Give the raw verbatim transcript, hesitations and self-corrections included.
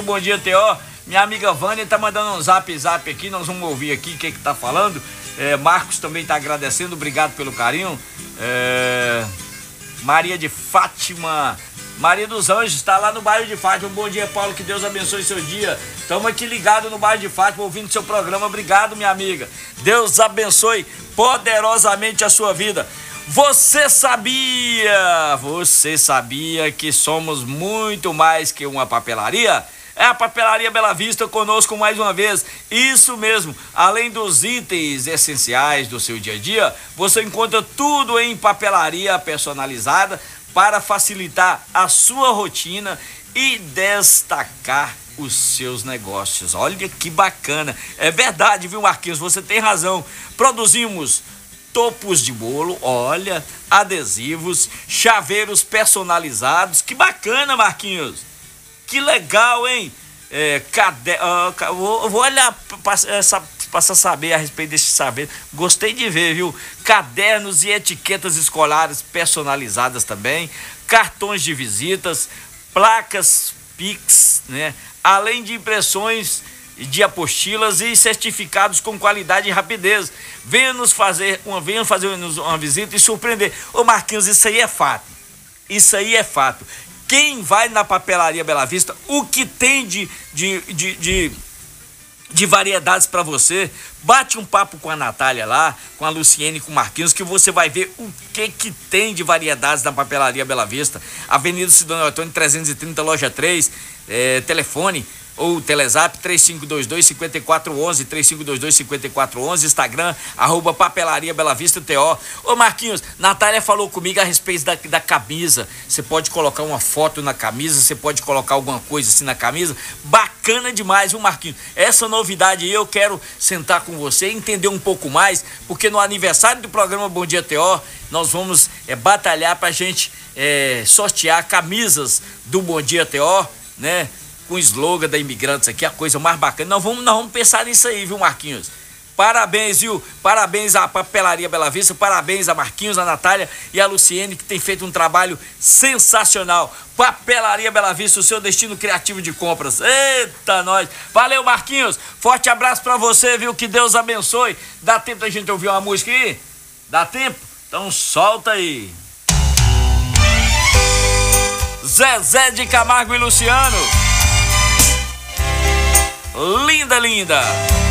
Bom Dia T O. Minha amiga Vânia tá mandando um zap zap aqui, nós vamos ouvir aqui o que que tá falando. É, Marcos também tá agradecendo, obrigado pelo carinho. É, Maria de Fátima, Maria dos Anjos, tá lá no bairro de Fátima. Bom dia, Paulo, que Deus abençoe seu dia. Estamos aqui ligados no bairro de Fátima, ouvindo seu programa. Obrigado, minha amiga. Deus abençoe poderosamente a sua vida. Você sabia, você sabia que somos muito mais que uma papelaria? É a Papelaria Bela Vista conosco mais uma vez. Isso mesmo, além dos itens essenciais do seu dia a dia, você encontra tudo em papelaria personalizada para facilitar a sua rotina e destacar os seus negócios. Olha que bacana. É verdade, viu, Marquinhos? Você tem razão. Produzimos topos de bolo, olha, adesivos, chaveiros personalizados. Que bacana, Marquinhos. Que legal, hein? É, cade... uh, vou, vou olhar para saber a respeito desse saber. Gostei de ver, viu? Cadernos e etiquetas escolares personalizadas também, cartões de visitas, placas Pix, né? Além de impressões de apostilas e certificados com qualidade e rapidez. Venha nos fazer uma, venha fazer uma visita e surpreender. Ô Marquinhos, isso aí é fato. Isso aí é fato. Quem vai na Papelaria Bela Vista, o que tem de, de, de, de, de variedades para você, bate um papo com a Natália lá, com a Luciene, com o Marquinhos, que você vai ver o que que tem de variedades na Papelaria Bela Vista. Avenida Sidônio Antônio trezentos e trinta, loja três, é, telefone ou Telezap três cinco dois dois, cinco quatro um um, três cinco dois dois, cinco quatro um um, Instagram, arroba Papelaria Bela Vista T O. Ô Marquinhos, Natália falou comigo a respeito da, da camisa. Você pode colocar uma foto na camisa, você pode colocar alguma coisa assim na camisa. Bacana demais, viu, Marquinhos? Essa novidade aí eu quero sentar com você, entender um pouco mais, porque no aniversário do programa Bom Dia T O, nós vamos é, batalhar pra gente é, sortear camisas do Bom Dia T O, né? Com o slogan da Imigrantes aqui, a coisa mais bacana. Nós vamos, nós vamos pensar nisso aí, viu, Marquinhos? Parabéns, viu? Parabéns à Papelaria Bela Vista, parabéns a Marquinhos, a Natália e a Luciene, que tem feito um trabalho sensacional. Papelaria Bela Vista, o seu destino criativo de compras. Eita, nós! Valeu, Marquinhos! Forte abraço pra você, viu? Que Deus abençoe. Dá tempo da gente ouvir uma música aí? Dá tempo? Então solta aí. Zezé de Camargo e Luciano. Linda, linda.